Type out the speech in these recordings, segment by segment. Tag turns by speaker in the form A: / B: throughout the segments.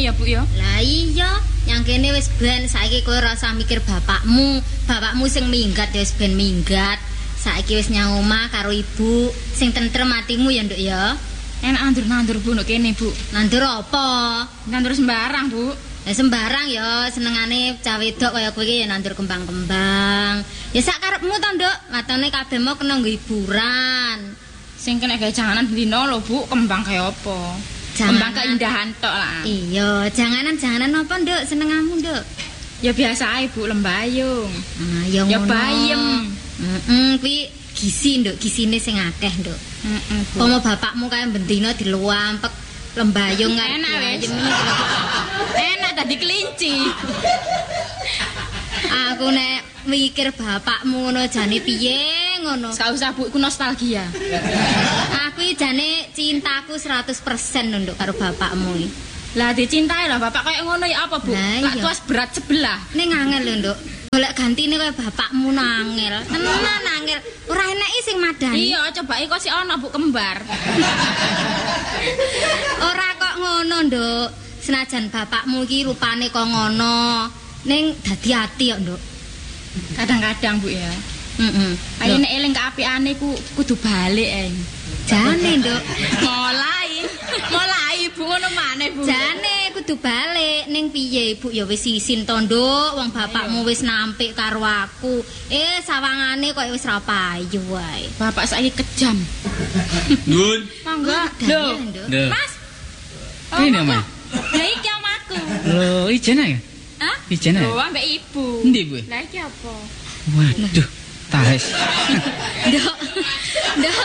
A: ya Bu ya.
B: Lah iya, yang kene wis ben saiki kowe ora usah mikir bapakmu. Bapakmu sing minggat ya wis ben minggat. Saiki wis nyang omah karo ibu, sing tentrem atimu ya, Nduk ya.
A: Enak nandur-nandur Bu nduk kene Bu.
B: Nandur apa?
A: Nandur sembarang Bu.
B: Ya sembarang ya, senengane cah wedok kaya kowe iki ya nandur kembang-kembang. Ya sak karepmu to, Nduk. Watone kabeh mau kena nggo hiburan.
A: Sing kena gawe janganan dino lho Bu, kembang kaya apa? Kembang keindahan tok lah.
B: Iya, janganan apa, Nduk? Senengamu, Nduk?
A: Ya biasa ae Bu, lembayung.
B: Ah, ya
A: Ya
B: ngono.
A: bayem.
B: Kuwi gizi, Nduk, gisine sing akeh, Nduk.
A: Bu.
B: Pomo bapakmu kaya bendina diluampek lembayung
A: Enak wis.
B: ayem.
A: Enak tadi kelinci.
B: Aku nek mikir bapakmu ngono jane piye ngono.
A: Gak usah Bu, iku nostalgia.
B: Aku iki jane cintaku 100% lho, Nduk, karo bapakmu iki.
A: Lah dicintai lah bapak kayak ngono ya apa Bu?
B: Lah,
A: Lak
B: iya.
A: tuas berat sebelah.
B: Ning angel lho, Nduk. Golek gantine kaya bapakmu nangel. Tenan angel. Ora enek sing madani.
A: Iya, coba kok si ono Bu kembar.
B: Ora kok ngono, Nduk. Senajan bapakmu iki rupane kok ngono, ning dadi ati kok, Nduk.
A: Kadang-kadang Bu ya.
B: Heeh.
A: Ayo nek eling keapiane ku kudu balik
B: Jane, Nduk.
A: Mulai Bu ngono maneh Bu.
B: Jane kudu balik ning piye Ibu ya wis isin to, Nduk. Wong bapakmu wis nampik karo aku. Sawangane kok wis ra payu wae.
A: Bapak saiki kejam.
C: Nun.
A: Mangga.
B: Loh,
C: Loh.
A: Mas.
C: Ini Mas.
A: Lah iki omahku.
C: Loh, ijen ya?
A: Hah?
C: Ijen ya?
A: Oh, ambek ibu.
C: Endi Bu?
A: Lah iki apa?
C: Waduh, tahes.
B: Nduk. Nduk.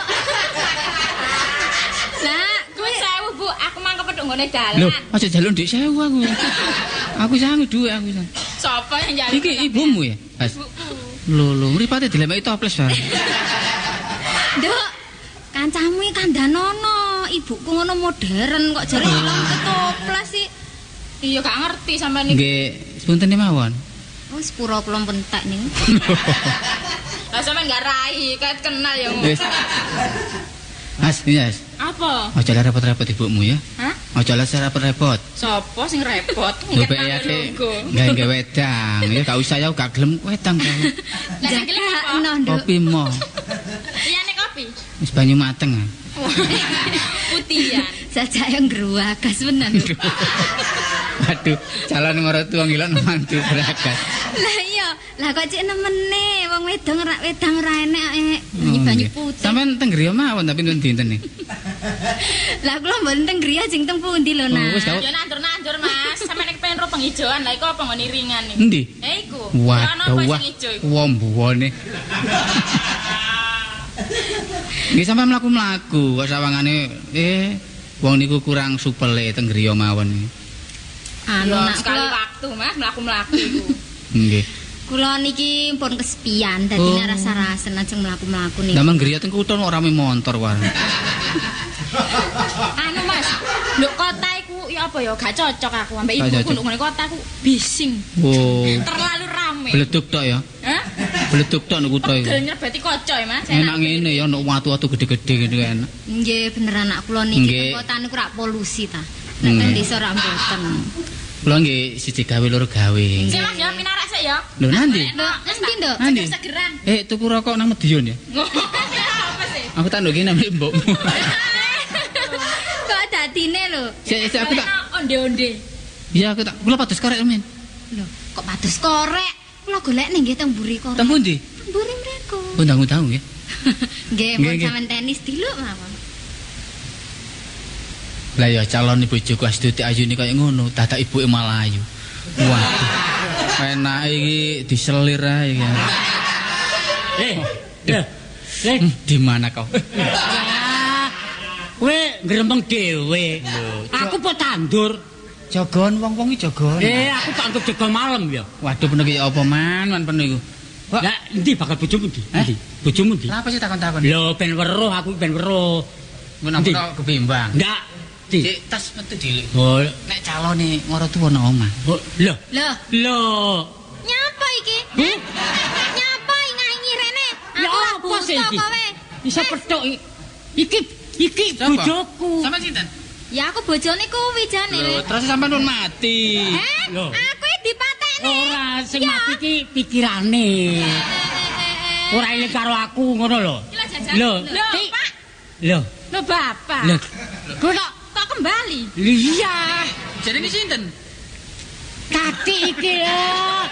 B: Lah,
A: Kuwi sewu Bu, aku mang kepethuk nggone
C: Loh,
A: dalan.
C: aja jalur ndik sewu aku. Aku sangu duwe aku.
A: Sopo yang jalan?
C: Iki ibumu ya? Mas.
A: Ibuku.
C: Loh, mripate dilemeki toples wae.
B: Nduk. Kancamu iki kandhanono. Ibuku ngono modern kok jare ilang ketoples sih.
A: Iya gak ngerti sampean iki.
C: Nggih, sepunten mawon.
B: Wis pura kula pentek niku.
A: Lah sampean gak rai, kayak kenal ya.
C: Wis. Mas, ini Mas.
A: Apa?
C: Aja lah repot-repot ibumu ya.
A: Hah?
C: Aja lah repot-repot.
A: Sopo sing repot?
C: Lho pek yake nggawe wedang. Ya gak usah ya gak gelem wedang kok.
A: Lah sing gelem apa?
B: Jakakno, Nduk.
C: Kopi mo.
A: Liyane kopi.
C: Wis banyu mateng.
A: Putihan.
B: Sajak yang geruagas bener.
C: Waduh, calon mertua ngilon mantu beragas.
B: Lah iya, lah kok cek nemene wong wedang ora enek banyu putih.
C: Sampeyan teng griya mawon tapi nun dinten iki.
B: Lah kula mboten teng griya jeng teng pundi lho, Nak.
C: Wis gak
A: Ya nandur-nandur Mas, sampean nek pengen ro penghijauan, lah iku apa nggon iringan iki?
C: endi?
A: Iku.
C: Waduh, wah. Wombuane. Nggih sampeyan mlaku-mlaku kok sawangane wong niku kurang supele teng griya mawon iki.
B: Anu
A: Ya
B: nak
A: sekali
B: kula,
A: waktu Mas mlaku-mlaku iku.
C: Nggih.
B: kula niki pun kesepian dadi
C: Oh.
B: rasa-rasen ajeng mlaku-mlaku niki.
C: Damang griya teng kutho ora rame motor wae.
A: Anu Mas, lho kota iku ya apa ya gak cocok aku ambek
C: Gak
A: ibuku
C: cocok.
A: lho ngene kota aku bising.
C: Oh,
A: Terlalu rame.
C: bleduk tok ya.
A: Hah?
C: Bleduk tok nek kutho iku.
A: Pegel nyerbeti kaca ya Mas.
C: Enak ngene ya nek watu-watu gede-gede gitu enak.
B: Nggih bener anak kula niki
C: Nggih.
B: teng kota niku rak polusi ta. Nek teng desa rak mboten.
C: Kula nggih siji gawe loro gawe.
A: Sik Mas ya pinarak sik ya.
C: Lho nanti?
B: Lho, endi, Nduk?
C: Nanti?
A: Segeran.
C: Tuku rokok nang Medion ya.
A: Apa sih?
C: Aku tak ndok nang mbokmu.
B: Kok dadine lho?
C: Sik aku tak
A: onde-onde.
C: iya aku tak kula pados korek men.
B: Lho, kok pados korek? Kula golek ning nggih teng mburi korek.
C: Teng pundi?
B: Mburi mriku.
C: Undang-undang nggih.
B: Nggih,
C: Nggih,
B: mun
C: nggih.
B: sampean tenis diluk mawon.
C: Lah ya calon bojoku Astuti Ayuni kaya ngono, dadak ibuke malah ayu. Waduh. Enak iki diselir ae iki. Di mana kau?
D: Kowe grempeng dhewe. Aku po tandur.
C: Jogon wong-wong iki jogon.
D: Aku tak anggap jaga malam ya.
C: Waduh penuh iki apa man penuh iku. Kok
D: Lah endi bakal bojomu ndi? Endi? Bojomu ndi?
C: lha apa sih takon-takon?
D: Lho ben weruh aku ben weruh. Endi?
C: Menapa kebimbang?
D: Ndak. Di.
C: Cik, tas metu dilik.
D: Oh,
C: Nek calone mara tuwa nang omah.
D: lho.
B: Loh,
D: Lho.
B: nyapa iki?
D: Hah?
B: Nyapa ngaingi rene?
D: Ya
B: Aku ora
D: apa sih
B: butuh
D: iki?
B: kowe.
D: Bisa petuk iki
C: Sapa?
D: bojoku.
C: Sama sinten?
B: Ya aku bojone kuwi jane.
C: Lho, terus sampean pun mati.
D: Lho.
B: Aku dipatekne.
D: Ora sing mati iki pikirane. Ora ile karo aku ngono lho. Lho,
A: Lho, Pak.
D: Lho.
A: Lho, Bapak.
D: Lho.
A: Kok kok kembali?
D: Iya.
C: Jenenge sinten?
D: Tati iki lho.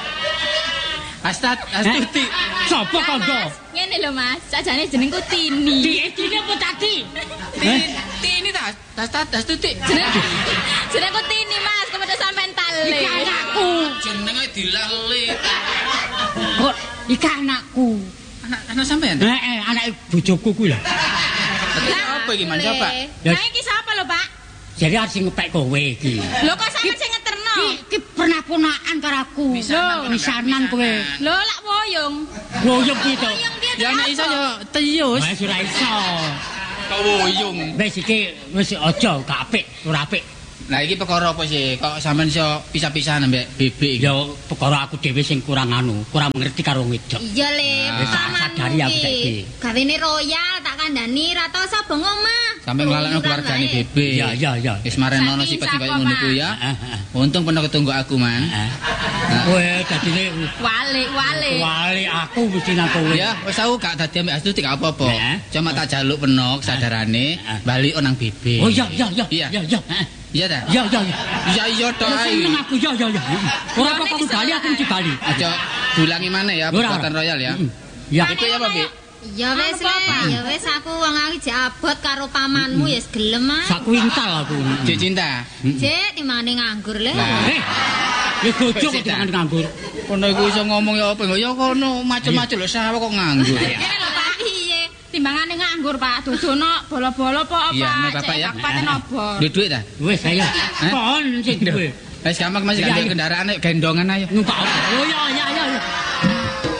C: Astuti.
D: Sopo kanggo?
A: Ngene lho, Mas. Sajane jenengku Tini.
D: Tini apa Tati?
C: Tini Astuti.
A: Jenengku Tini, Mas. Kemudian sampean tale.
D: Iki anakku.
C: Jenenge dilali.
D: Kok iki anakku.
C: Anak sampean?
D: Anak bojoku kuwi lho.
C: Apa iki, Man? Coba.
A: Nah, iki sapa lho, Pak?
D: Jadi harus ngepek kowe iki.
A: Lho kok sampean sing ngeterno?
D: Iki pernah ponakan karo aku. Misanan kowe.
A: Lho lak woyong.
D: Woyong ki to.
C: Ya nek iso yo teyus.
D: Wis ora iso.
C: Kok woyong.
D: Wis iki wis aja gak apik, ora apik.
C: Lah iki perkara apa sih? Kok sampean iso pisah-pisahan ambek bebek iki?
D: Ya perkara aku dhewe sing kurang kurang mengerti karo wedok.
B: Iya le,
D: Wis tak sadari aku saiki.
B: Gawene royal tak kandhani ra tau sapa ngomah.
C: Sampai ngelalakno keluargane bebek.
D: Iya.
C: Wis marenono
A: Saking
C: sifat koyo
A: sapa,
C: ngono ku
A: Pak?
C: ya. Untung pernah ketunggu aku, Man.
D: Kowe dadine
A: Wale.
D: aku mesti nang kowe.
C: Ya, wis aku gak dadi ambek Astuti gak apa-apa. Cuma tak jaluk peno kesadarane bali nang bebek.
D: Oh iya.
C: Iya ta?
D: Iya.
C: Iya tok ae.
D: Seneng aku ya. Ora apa kamu bali aku mesti bali.
C: Aja dulangi maneh ya perbuatan royal ya.
D: Ya.
C: Bebek ya apa, Bek?
B: Ya wis le, ya wis aku wong iki jek abot karo pamanmu ya gelem ah.
D: Sak kuintal aku.
C: Cek cinta.
B: Jek timbangane nganggur le.
D: Ya gojo kok jangan nganggur.
C: Kono iku iso ngomong ya apa? Ya kono macem-macem lho sawah kok nganggur.
A: Kene lho, Pak. Piye? Timbangane nganggur, Pak. Dudono bolo-bolo apa apa?
C: Iya, nek Bapak ya.
A: Paten obor.
C: Duit duit ta?
D: Wis ayo. Kon sing duwe.
C: Wis gampang masih ganti kendaraan ayo gendongan ayo.
D: Numpak. Oh iya.